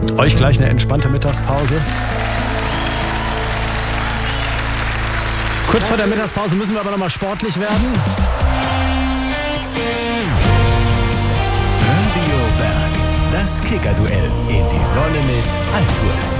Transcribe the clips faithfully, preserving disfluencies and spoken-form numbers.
Euch gleich eine entspannte Mittagspause. Kurz vor der Mittagspause müssen wir aber nochmal sportlich werden. Radio Berg, das Kicker-Duell in die Sonne mit Altours.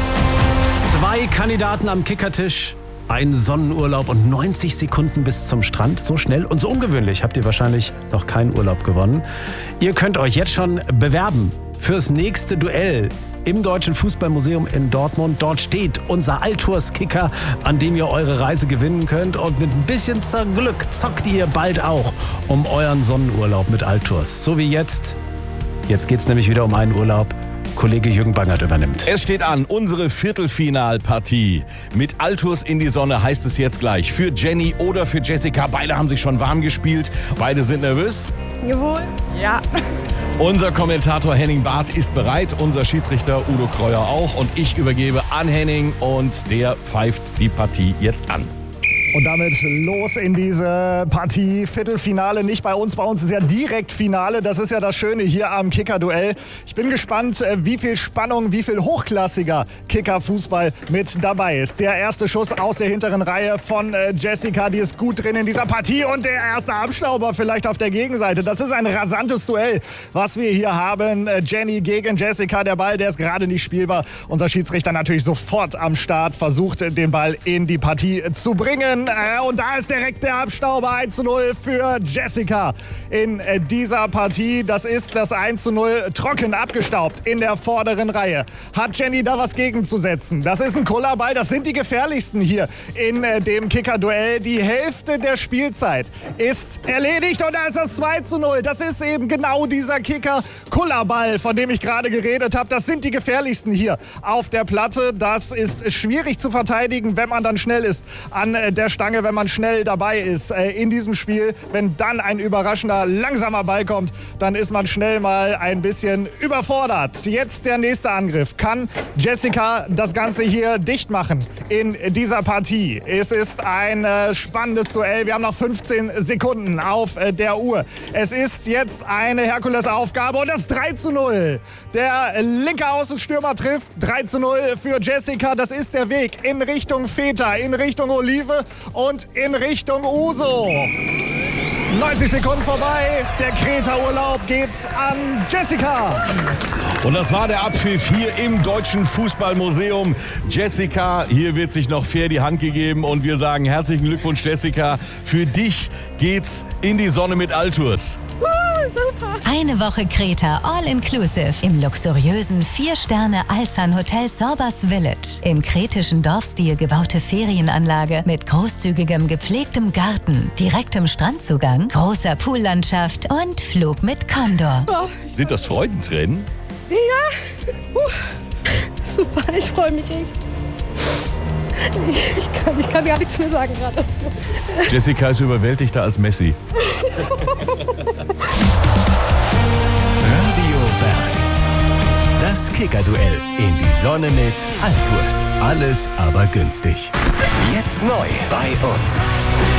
Zwei Kandidaten am Kickertisch, ein Sonnenurlaub und neunzig Sekunden bis zum Strand. So schnell und so ungewöhnlich habt ihr wahrscheinlich noch keinen Urlaub gewonnen. Ihr könnt euch jetzt schon bewerben fürs nächste Duell im Deutschen Fußballmuseum in Dortmund. Dort steht unser Altours-Kicker, an dem ihr eure Reise gewinnen könnt. Und mit ein bisschen Glück zockt ihr bald auch um euren Sonnenurlaub mit Altours. So wie jetzt. Jetzt geht's nämlich wieder um einen Urlaub. Kollege Jürgen Bangert übernimmt. Es steht an, unsere Viertelfinalpartie. Mit Altours in die Sonne heißt es jetzt gleich. Für Jenny oder für Jessica. Beide haben sich schon warm gespielt. Beide sind nervös. Jawohl. Ja. Unser Kommentator Henning Barth ist bereit. Unser Schiedsrichter Udo Kreuer auch. Und ich übergebe an Henning und der pfeift die Partie jetzt an. Und damit los in diese Partie. Viertelfinale, nicht bei uns. Bei uns ist ja direkt Finale. Das ist ja das Schöne hier am Kicker-Duell. Ich bin gespannt, wie viel Spannung, wie viel hochklassiger Kicker-Fußball mit dabei ist. Der erste Schuss aus der hinteren Reihe von Jessica. Die ist gut drin in dieser Partie. Und der erste Abstauber vielleicht auf der Gegenseite. Das ist ein rasantes Duell, was wir hier haben. Jenny gegen Jessica. Der Ball, der ist gerade nicht spielbar. Unser Schiedsrichter natürlich sofort am Start. Versucht, den Ball in die Partie zu bringen. Und da ist direkt der Abstauber. eins zu null für Jessica in dieser Partie. Das ist das eins zu null trocken abgestaubt in der vorderen Reihe. Hat Jenny da was gegenzusetzen? Das ist ein Kullerball. Das sind die gefährlichsten hier in dem Kicker-Duell. Die Hälfte der Spielzeit ist erledigt. Und da ist das zwei zu null. Das ist eben genau dieser Kicker-Kullerball, von dem ich gerade geredet habe. Das sind die gefährlichsten hier auf der Platte. Das ist schwierig zu verteidigen, wenn man dann schnell ist an der Stange, wenn man schnell dabei ist äh, in diesem Spiel. Wenn dann ein überraschender, langsamer Ball kommt, dann ist man schnell mal ein bisschen überfordert. Jetzt der nächste Angriff. Kann Jessica das Ganze hier dicht machen in dieser Partie? Es ist ein äh, spannendes Duell. Wir haben noch fünfzehn Sekunden auf äh, der Uhr. Es ist jetzt eine Herkulesaufgabe und das drei zu null. Der linke Außenstürmer trifft. drei zu null für Jessica. Das ist der Weg in Richtung Feta, in Richtung Olive und in Richtung Uso. neunzig Sekunden vorbei. Der Kreta-Urlaub geht an Jessica. Und das war der Abpfiff hier im Deutschen Fußballmuseum. Jessica, hier wird sich noch fair die Hand gegeben. Und wir sagen herzlichen Glückwunsch, Jessica. Für dich geht's in die Sonne mit Altours. Super. Eine Woche Kreta All-Inclusive im luxuriösen vier Sterne Alsan Hotel Sorbas Village. Im kretischen Dorfstil gebaute Ferienanlage mit großzügigem gepflegtem Garten, direktem Strandzugang, großer Poollandschaft und Flug mit Condor. Oh, Sind das Freudentränen? ja. Uh, super, ich freue mich echt. Ich kann, ich kann gar nichts mehr sagen gerade. Jessica ist überwältigter als Messi. Radio Berg, das Kicker-Duell in die Sonne mit Altours. Alles aber günstig. Jetzt neu bei uns.